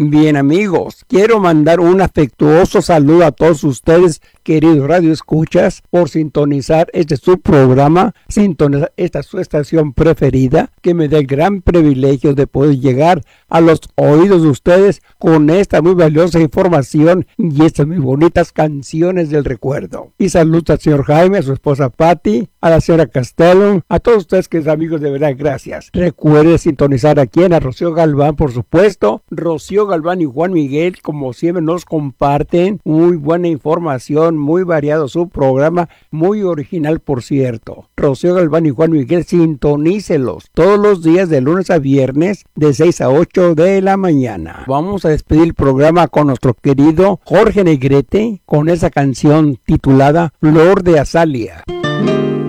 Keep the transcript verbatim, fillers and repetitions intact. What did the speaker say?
Bien, amigos, quiero mandar un afectuoso saludo a todos ustedes, queridos radioescuchas, por sintonizar este su programa, sintonizar esta su estación preferida, que me da el gran privilegio de poder llegar a los oídos de ustedes con esta muy valiosa información y estas muy bonitas canciones del recuerdo. Y saludos al señor Jaime, a su esposa Patti, a la señora Castello, a todos ustedes que son amigos, de verdad, gracias. Recuerde sintonizar aquí en a Rocío Galván, por supuesto. Rocío Galván y Juan Miguel, como siempre, nos comparten muy buena información, muy variado su programa, muy original, por cierto. Rocío Galván y Juan Miguel, sintonícelos todos los días de lunes a viernes de seis a ocho de la mañana. Vamos a despedir el programa con nuestro querido Jorge Negrete con esa canción titulada Flor de Azalia.